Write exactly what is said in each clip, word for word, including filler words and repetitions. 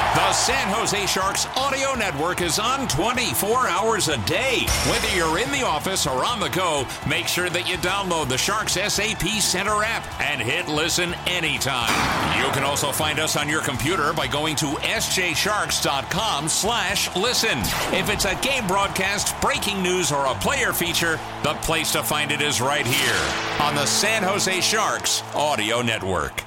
The San Jose Sharks audio network is on twenty-four hours a day. Whether you're in the office or on the go, make sure that you download the Sharks S A P Center app and hit listen anytime. You can also find us on your computer by going to s j sharks dot com slash listen. If it's a game broadcast, breaking news, or a player feature, the place to find it is right here on the San Jose Sharks audio network.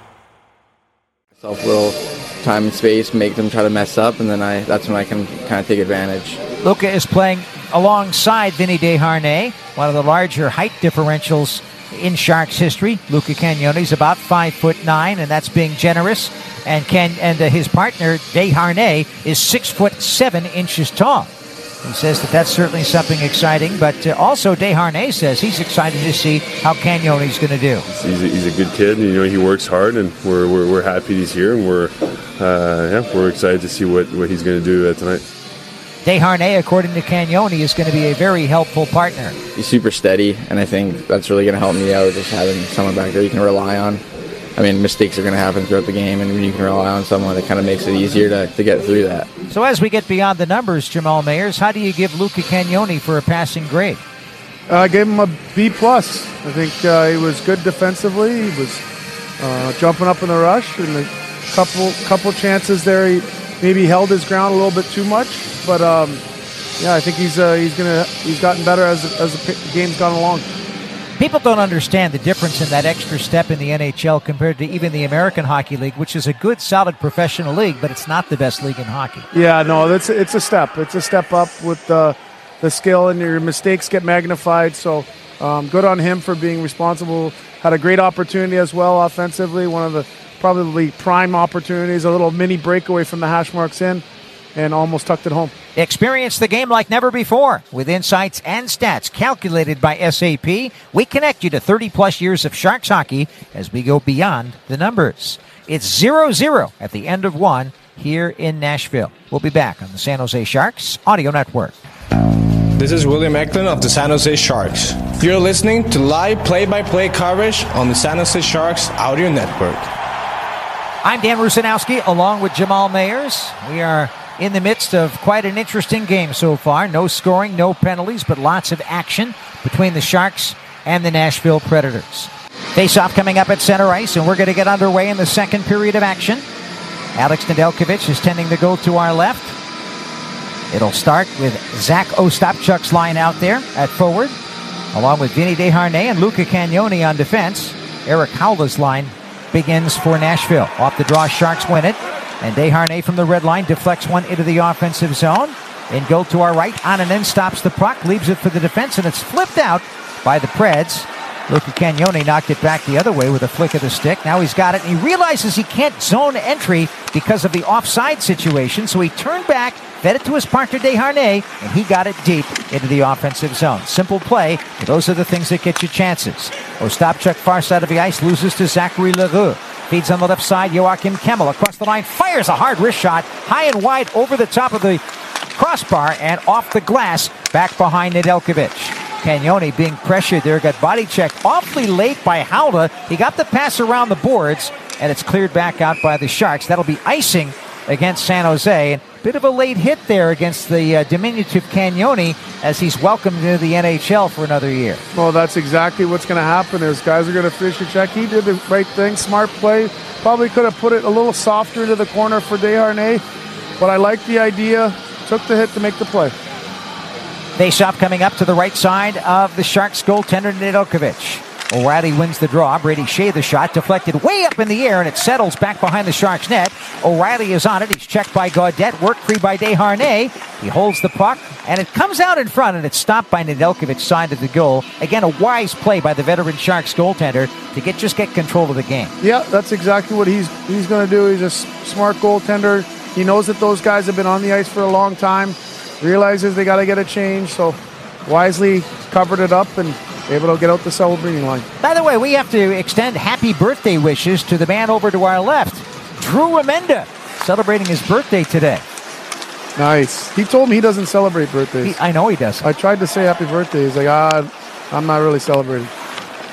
Self little time and space, make them try to mess up, and then I that's when I can kind of take advantage. Luka is playing alongside Vinny Desharnais, one of the larger height differentials in Sharks history. Luca Cagnoni is about five foot nine, and that's being generous. And Can and uh, his partner Desharnais is six foot seven inches tall. He says that that's certainly something exciting, but uh, also Desharnais says he's excited to see how Cagnoni's going to do. He's a, he's a good kid, and you know he works hard, and we're we're, we're happy he's here, and we're uh, yeah we're excited to see what, what he's going to do uh, tonight. Desharnais, according to Cagnoni, is going to be a very helpful partner. He's super steady, and I think that's really going to help me out, just having someone back there you can rely on. I mean, mistakes are going to happen throughout the game, and when you can rely on someone, it kind of makes it easier to, to get through that. So as we get beyond the numbers, Jamal Mayers, how do you give Luca Cagnoni for a passing grade? Uh, I gave him a B plus. I think uh, he was good defensively. He was uh, jumping up in the rush, and a couple couple chances there. He maybe held his ground a little bit too much, but um, yeah, I think he's uh, he's gonna he's gotten better as as the game's gone along. People don't understand the difference in that extra step in the N H L compared to even the American Hockey League, which is a good, solid professional league, but it's not the best league in hockey. Yeah, no, it's it's a step. It's a step up with the the skill, and your mistakes get magnified. So um, good on him for being responsible. Had a great opportunity as well offensively. One of the probably prime opportunities, a little mini breakaway from the hash marks in, and almost tucked it home. Experience the game like never before with insights and stats calculated by S A P. We connect you to thirty-plus years of Sharks hockey as we go beyond the numbers. It's zero zero at the end of one here in Nashville. We'll be back on the San Jose Sharks Audio Network. This is William Eklund of the San Jose Sharks. You're listening to live play-by-play coverage on the San Jose Sharks Audio Network. I'm Dan Rusanowski along with Jamal Mayers. We are in the midst of quite an interesting game so far. No scoring, no penalties, but lots of action between the Sharks and the Nashville Predators. Face-off coming up at center ice, and we're going to get underway in the second period of action. Alex Nedeljkovic is tending the goal to our left. It'll start with Zach Ostapchuk's line out there at forward, along with Vinny Desharnais and Luca Cagnoni on defense. Eric Haula's line begins for Nashville. Off the draw, Sharks win it. And Desharnais from the red line deflects one into the offensive zone. In goal to our right, Annunen stops the puck, leaves it for the defense, and it's flipped out by the Preds. Luca Cagnoni knocked it back the other way with a flick of the stick. Now he's got it, and he realizes he can't zone entry because of the offside situation, so he turned back, fed it to his partner Desharnais, and he got it deep into the offensive zone. Simple play, but those are the things that get you chances. Ostapchuk, far side of the ice, loses to Zachary Leroux. Feeds on the left side, Joachim Kemmel across the line, fires a hard wrist shot, high and wide over the top of the crossbar and off the glass, back behind Nedeljkovic. Cagnoni being pressured there, got body checked awfully late by Haula. He got the pass around the boards, and it's cleared back out by the Sharks. That'll be icing against San Jose. And bit of a late hit there against the uh, diminutive Cagnoni as he's welcomed into the N H L for another year. Well, that's exactly what's going to happen. Is guys are going to fish a check. He did the right thing, smart play. Probably could have put it a little softer to the corner for Desharnais, but I like the idea. Took the hit to make the play. Face-off coming up to the right side of the Sharks goaltender Nedeljkovic. O'Reilly wins the draw. Brady Shea the shot, deflected way up in the air, and it settles back behind the Sharks net. O'Reilly is on it. He's checked by Gaudette, worked free by Desharnais. He holds the puck, and it comes out in front, and it's stopped by Nedeljkovic's side of the goal. Again, a wise play by the veteran Sharks goaltender to get just get control of the game. Yeah, that's exactly what he's he's going to do. He's a smart goaltender. He knows that those guys have been on the ice for a long time. Realizes they got to get a change, so wisely covered it up and able to get out the celebrating line. By the way, we have to extend happy birthday wishes to the man over to our left, Drew Remenda, celebrating his birthday today. Nice. He told me he doesn't celebrate birthdays. He, I know he does. I tried to say happy birthday. He's like, ah, I'm not really celebrating.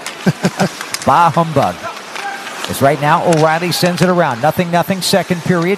Bah humbug. As right now, O'Reilly sends it around. Nothing, nothing, second period.